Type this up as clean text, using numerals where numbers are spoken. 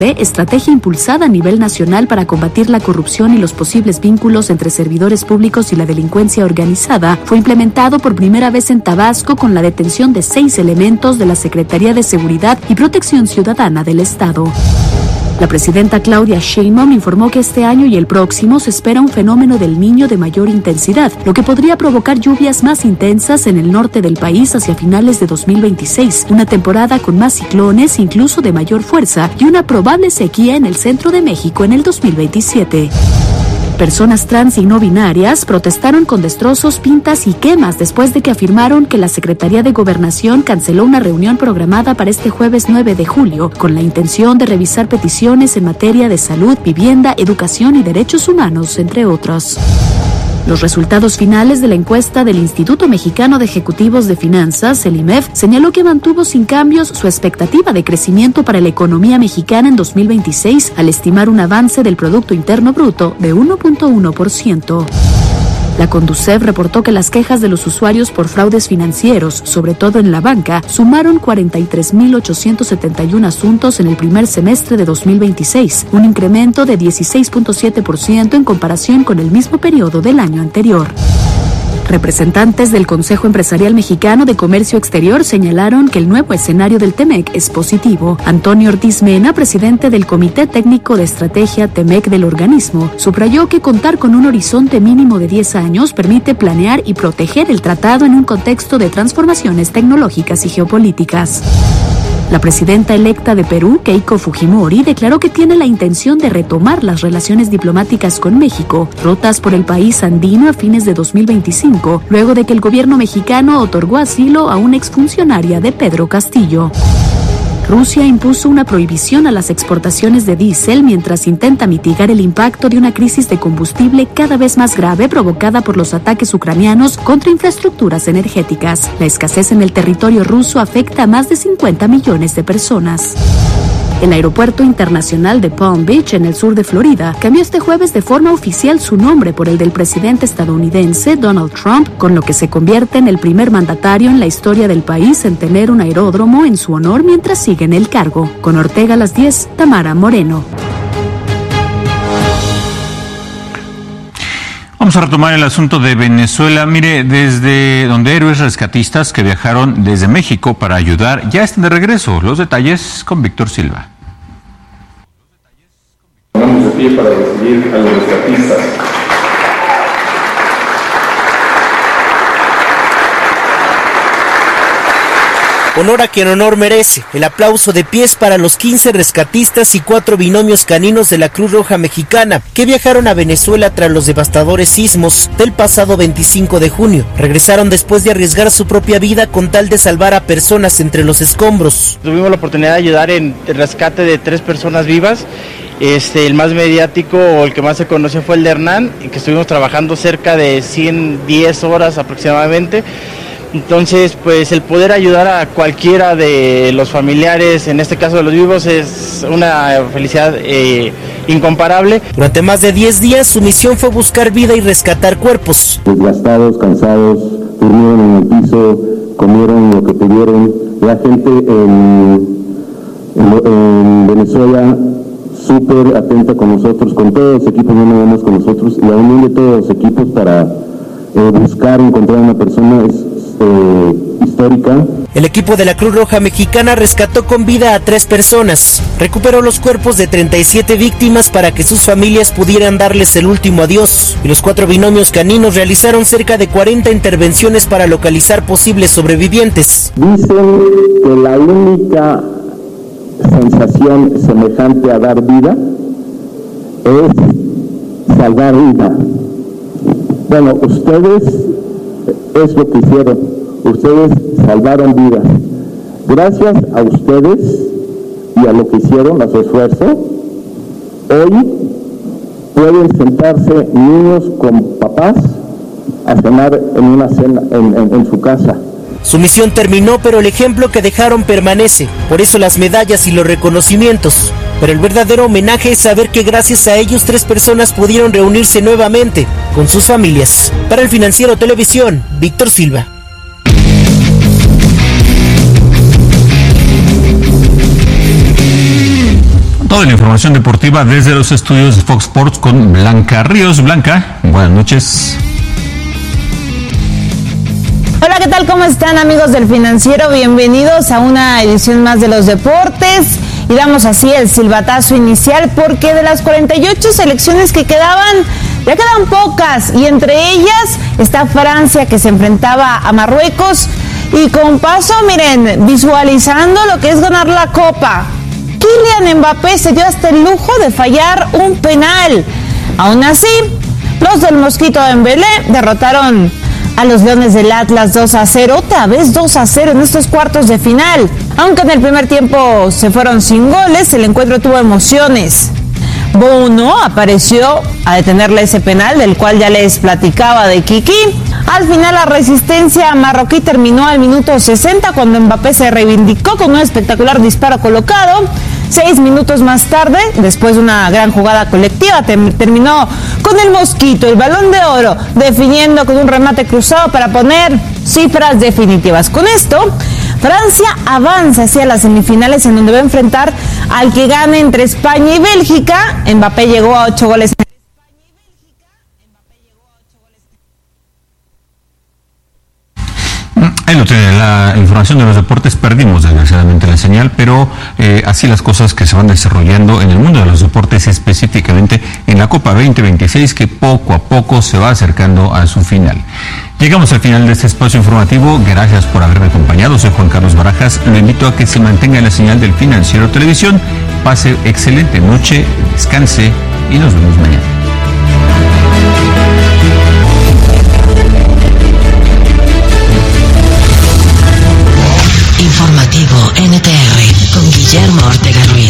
estrategia impulsada a nivel nacional para combatir la corrupción y los posibles vínculos entre servidores públicos y la delincuencia organizada, fue implementado por primera vez en Tabasco con la detención de 6 elementos de la Secretaría de Seguridad y Protección Ciudadana del Estado. La presidenta Claudia Sheinbaum informó que este año y el próximo se espera un fenómeno del Niño de mayor intensidad, lo que podría provocar lluvias más intensas en el norte del país hacia finales de 2026, una temporada con más ciclones, incluso de mayor fuerza, y una probable sequía en el centro de México en el 2027. Personas trans y no binarias protestaron con destrozos, pintas y quemas después de que afirmaron que la Secretaría de Gobernación canceló una reunión programada para este jueves 9 de julio con la intención de revisar peticiones en materia de salud, vivienda, educación y derechos humanos, entre otros. Los resultados finales de la encuesta del Instituto Mexicano de Ejecutivos de Finanzas, el IMEF, señaló que mantuvo sin cambios su expectativa de crecimiento para la economía mexicana en 2026, al estimar un avance del Producto Interno Bruto de 1.1%. La Conducef reportó que las quejas de los usuarios por fraudes financieros, sobre todo en la banca, sumaron 43.871 asuntos en el primer semestre de 2026, un incremento de 16.7% en comparación con el mismo periodo del año anterior. Representantes del Consejo Empresarial Mexicano de Comercio Exterior señalaron que el nuevo escenario del TEMEC es positivo. Antonio Ortiz Mena, presidente del Comité Técnico de Estrategia TEMEC del organismo, subrayó que contar con un horizonte mínimo de 10 años permite planear y proteger el tratado en un contexto de transformaciones tecnológicas y geopolíticas. La presidenta electa de Perú, Keiko Fujimori, declaró que tiene la intención de retomar las relaciones diplomáticas con México, rotas por el país andino a fines de 2025, luego de que el gobierno mexicano otorgó asilo a una exfuncionaria de Pedro Castillo. Rusia impuso una prohibición a las exportaciones de diésel mientras intenta mitigar el impacto de una crisis de combustible cada vez más grave provocada por los ataques ucranianos contra infraestructuras energéticas. La escasez en el territorio ruso afecta a más de 50 millones de personas. El Aeropuerto Internacional de Palm Beach, en el sur de Florida, cambió este jueves de forma oficial su nombre por el del presidente estadounidense Donald Trump, con lo que se convierte en el primer mandatario en la historia del país en tener un aeródromo en su honor mientras sigue en el cargo. Con Ortega a las 10, Tamara Moreno. Vamos a retomar el asunto de Venezuela. Mire, desde donde héroes rescatistas que viajaron desde México para ayudar ya están de regreso. Los detalles con Víctor Silva. Vamos de pie para recibir a los rescatistas. Honor a quien honor merece. El aplauso de pies para los 15 rescatistas y 4 binomios caninos de la Cruz Roja Mexicana que viajaron a Venezuela tras los devastadores sismos del pasado 25 de junio. Regresaron después de arriesgar su propia vida con tal de salvar a personas entre los escombros. Tuvimos la oportunidad de ayudar en el rescate de 3 personas vivas. El más mediático o el que más se conoció fue el de Hernán, que estuvimos trabajando cerca de 110 horas aproximadamente. Entonces, pues el poder ayudar a cualquiera de los familiares, en este caso de los vivos, es una felicidad incomparable. Durante más de 10 días, su misión fue buscar vida y rescatar cuerpos. Desgastados, cansados, durmieron en el piso, comieron lo que pudieron. La gente en Venezuela súper atenta con nosotros, con todos los equipos, no nos vamos con nosotros, y la unión de todos los equipos para buscar, encontrar a una persona es histórica. El equipo de la Cruz Roja Mexicana rescató con vida a 3 personas, recuperó los cuerpos de 37 víctimas para que sus familias pudieran darles el último adiós, y los 4 binomios caninos realizaron cerca de 40 intervenciones para localizar posibles sobrevivientes. Dicen que la única sensación semejante a dar vida es salvar vida. Bueno, ustedes es lo que hicieron, ustedes salvaron vidas. Gracias a ustedes y a lo que hicieron, a su esfuerzo, hoy pueden sentarse niños con papás a cenar en una cena en su casa. Su misión terminó, pero el ejemplo que dejaron permanece, por eso las medallas y los reconocimientos. Pero el verdadero homenaje es saber que gracias a ellos 3 personas pudieron reunirse nuevamente con sus familias. Para El Financiero Televisión, Víctor Silva. Toda la información deportiva desde los estudios de Fox Sports con Blanca Ríos. Blanca, buenas noches. Hola, ¿qué tal? ¿Cómo están, amigos del Financiero? Bienvenidos a una edición más de los deportes. Y damos así el silbatazo inicial porque de las 48 selecciones que quedaban, ya quedan pocas. Y entre ellas está Francia, que se enfrentaba a Marruecos. Y con paso, miren, visualizando lo que es ganar la Copa. Kylian Mbappé se dio hasta el lujo de fallar un penal. Aún así, los del Mosquito Dembélé derrotaron a los Leones del Atlas 2-0, otra vez 2-0 en estos cuartos de final. Aunque en el primer tiempo se fueron sin goles, el encuentro tuvo emociones. Bono apareció a detenerle ese penal, del cual ya les platicaba de Kiki. Al final la resistencia marroquí terminó al minuto 60 cuando Mbappé se reivindicó con un espectacular disparo colocado. 6 minutos más tarde, después de una gran jugada colectiva, terminó con el Mosquito, el Balón de Oro, definiendo con un remate cruzado para poner cifras definitivas. Con esto, Francia avanza hacia las semifinales en donde va a enfrentar al que gane entre España y Bélgica. Mbappé llegó a 8 goles. Ahí lo tiene, la información de los deportes. Perdimos desgraciadamente la señal, pero así las cosas que se van desarrollando en el mundo de los deportes, específicamente en la Copa 2026, que poco a poco se va acercando a su final. Llegamos al final de este espacio informativo. Gracias por haberme acompañado. Soy Juan Carlos Barajas. Lo invito a que se mantenga en la señal del Financiero Televisión. Pase excelente noche, descanse y nos vemos mañana. Informativo NTR con Guillermo Ortega Ruiz.